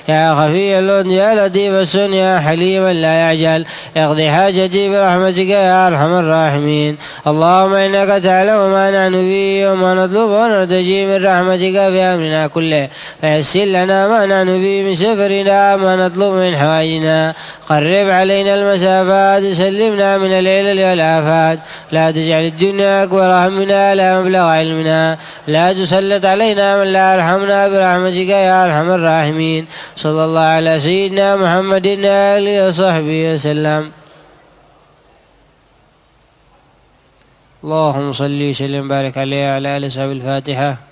يا خفي اللطف يا لطيف السن يا حليما لا يعجل اقضي حاجتي برحمتك يا أرحم الراحمين. اللهم إنك تعلم ما نحن فيه وما نطلب ونرتجي من رحمتك في أمرنا كله، فيسر لنا ما نحن فيه من سفرنا ما نطلب من حوائجنا، قرب علينا المسافات، سلمنا من العلل والآفات، لا تجعل الدنيا أكبر همنا لا مبلغ علمنا، لا تسلط علينا من لا يرحمنا برحمتك يا أرحم الراحمين. صلى الله على سيدنا محمد آله وصحبه وسلم. اللهم صل وسلم وبارك عليه وعلى آله وصحبه. الفاتحة.